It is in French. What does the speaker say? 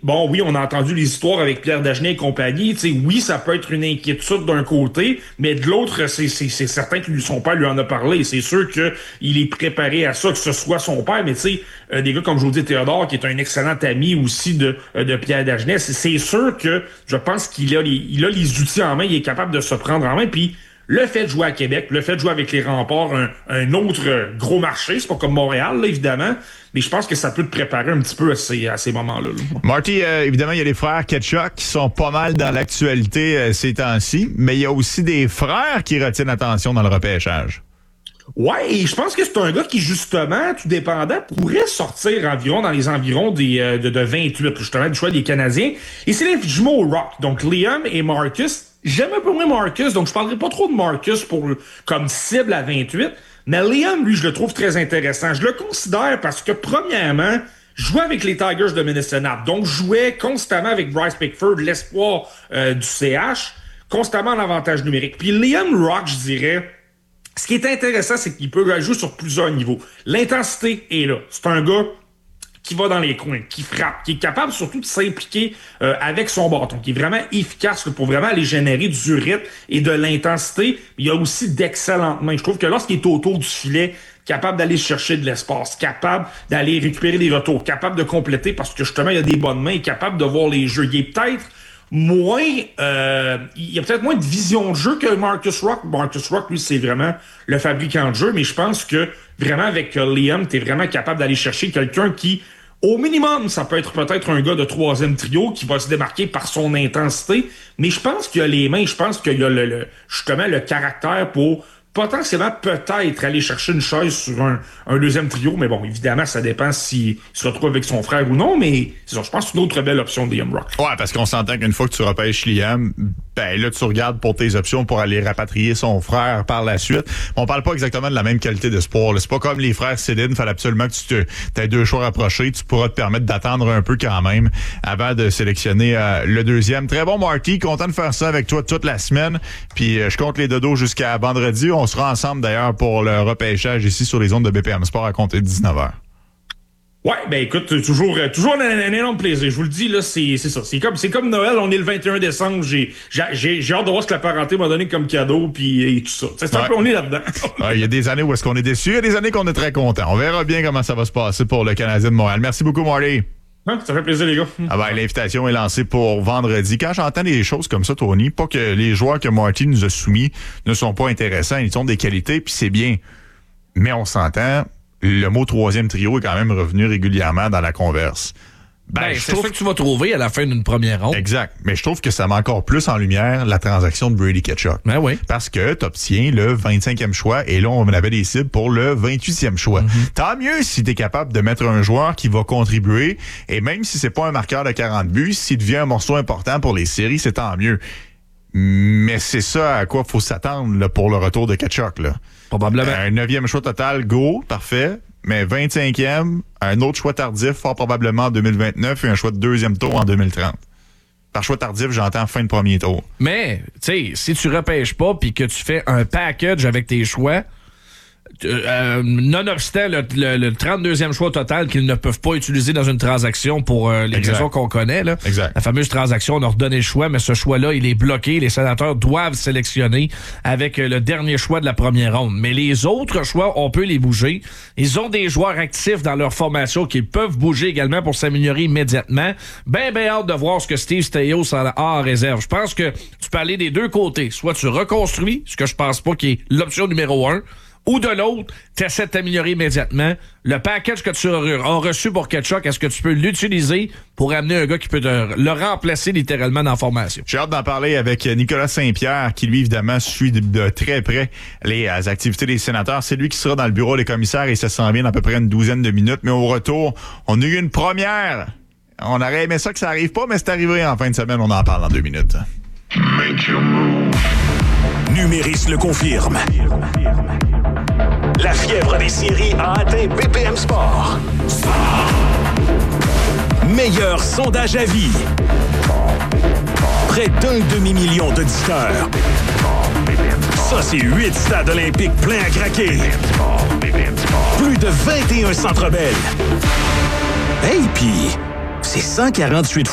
bon, oui, on a entendu les histoires avec Pierre Dagenet et compagnie. Tu sais, oui, ça peut être une inquiétude d'un côté, mais de l'autre, c'est certain que son père lui en a parlé. C'est sûr qu'il est préparé à ça, que ce soit son père. Mais tu sais, des gars comme Jody Théodore, qui est un excellent ami aussi de Pierre Dagenet, c'est sûr que je pense qu'il a les outils en main, il est capable de se prendre en main. Puis le fait de jouer à Québec, le fait de jouer avec les Remparts, un autre gros marché, c'est pas comme Montréal, là, évidemment, mais je pense que ça peut te préparer un petit peu à ces moments-là. Là. Marty, évidemment, il y a les frères Tkachuk qui sont pas mal dans l'actualité ces temps-ci, mais il y a aussi des frères qui retiennent l'attention dans le repêchage. Ouais, et je pense que c'est un gars qui, justement, tout dépendant, pourrait sortir dans les environs de 28, justement, du choix des Canadiens. Et c'est les jumeaux Rock, donc Liam et Marcus. J'aime un peu moins Marcus, donc je parlerai pas trop de Marcus comme cible à 28. Mais Liam, lui, je le trouve très intéressant. Je le considère parce que, premièrement, jouait avec les Tigers de Minnesota. Donc, jouait constamment avec Bryce Pickford, l'espoir du CH, constamment en avantage numérique. Puis Liam Rock, je dirais, ce qui est intéressant, c'est qu'il peut jouer sur plusieurs niveaux. L'intensité est là. C'est un gars qui va dans les coins, qui frappe, qui est capable surtout de s'impliquer avec son bâton, qui est vraiment efficace pour vraiment aller générer du rythme et de l'intensité. Il y a aussi d'excellentes mains. Je trouve que lorsqu'il est autour du filet, capable d'aller chercher de l'espace, capable d'aller récupérer des retours, capable de compléter parce que justement, il y a des bonnes mains, capable de voir les jeux. Il est peut-être moins... il y a peut-être moins de vision de jeu que Marcus Rock. Marcus Rock, lui, c'est vraiment le fabricant de jeu, mais je pense que vraiment avec Liam, t'es vraiment capable d'aller chercher quelqu'un qui, au minimum, ça peut être peut-être un gars de troisième trio qui va se démarquer par son intensité, mais je pense qu'il y a les mains, je pense qu'il y a justement le caractère pour potentiellement peut-être aller chercher une chaise sur un deuxième trio, mais bon, évidemment, ça dépend s'il se retrouve avec son frère ou non, mais c'est ça, je pense que c'est une autre belle option de Liam Rock. Ouais, parce qu'on s'entend qu'une fois que tu repêches Liam, ben là, tu regardes pour tes options pour aller rapatrier son frère par la suite. On parle pas exactement de la même qualité d'espoir. C'est pas comme les frères Céline, il fallait absolument que tu aies deux choix rapprochés. Tu pourras te permettre d'attendre un peu quand même avant de sélectionner le deuxième. Très bon, Marty, content de faire ça avec toi toute la semaine. Puis je compte les dodos jusqu'à vendredi. On sera ensemble d'ailleurs pour le repêchage ici sur les ondes de BPM Sport à compter de 19h. Ouais, ben écoute, toujours un énorme plaisir. Je vous le dis, là, c'est ça. C'est comme Noël, on est le 21 décembre. J'ai hâte de voir ce que la parenté m'a donné comme cadeau, puis tout ça. C'est un peu, on est là-dedans. Il y a des années où est-ce qu'on est déçu, il y a des années qu'on est très content. On verra bien comment ça va se passer pour le Canadien de Montréal. Merci beaucoup, Marty. Ça fait plaisir, les gars. Ah ben, l'invitation est lancée pour vendredi. Quand j'entends des choses comme ça, Tony, pas que les joueurs que Marty nous a soumis ne sont pas intéressants, ils ont des qualités, puis c'est bien. Mais on s'entend, le mot troisième trio est quand même revenu régulièrement dans la converse. C'est ça que tu vas trouver à la fin d'une première ronde. Exact. Mais je trouve que ça met encore plus en lumière la transaction de Brady Tkachuk. Ben oui. Parce que tu obtiens le 25e choix et là, on avait des cibles pour le 28e choix. Mm-hmm. Tant mieux si tu es capable de mettre un joueur qui va contribuer et même si c'est pas un marqueur de 40 buts, s'il devient un morceau important pour les séries, c'est tant mieux. Mais c'est ça à quoi faut s'attendre là, pour le retour de Tkachuk. Là. Probablement. Un 9e choix total, go, parfait. Mais 25e, un autre choix tardif, fort probablement en 2029 et un choix de deuxième tour en 2030. Par choix tardif, j'entends fin de premier tour. Mais, tu sais, si tu repêches pas puis que tu fais un package avec tes choix, nonobstant le 32e choix total qu'ils ne peuvent pas utiliser dans une transaction pour les raisons qu'on connaît. Là. Exact. La fameuse transaction, on leur donne le choix, mais ce choix-là, il est bloqué. Les sénateurs doivent sélectionner avec le dernier choix de la première ronde. Mais les autres choix, on peut les bouger. Ils ont des joueurs actifs dans leur formation qu'ils peuvent bouger également pour s'améliorer immédiatement. Ben hâte de voir ce que Steve Staios a en réserve. Je pense que tu peux aller des deux côtés. Soit tu reconstruis, ce que je pense pas qui est l'option numéro 1, ou de l'autre, tu essaies de t'améliorer immédiatement. Le package que tu as reçu pour Tkachuk, est-ce que tu peux l'utiliser pour amener un gars qui peut le remplacer littéralement dans la formation? J'ai hâte d'en parler avec Nicolas Saint-Pierre, qui lui, évidemment, suit de très près les activités des sénateurs. C'est lui qui sera dans le bureau des commissaires et ça s'en vient dans à peu près une douzaine de minutes. Mais au retour, on a eu une première. On aurait aimé ça que ça arrive pas, mais c'est arrivé en fin de semaine. On en parle dans 2 minutes. Numéris le confirme. La fièvre des séries a atteint BPM Sport. Meilleur sondage à vie. Près d'un demi-million d'auditeurs. Ça, c'est 8 stades olympiques pleins à craquer. Plus de 21 centres belles. Hey, puis c'est 148